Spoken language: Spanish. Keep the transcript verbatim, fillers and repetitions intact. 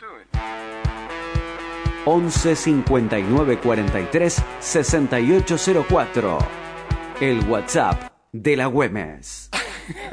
once cincuenta y nueve cuarenta y tres sesenta y ocho cero cuatro. El WhatsApp de la Güemes.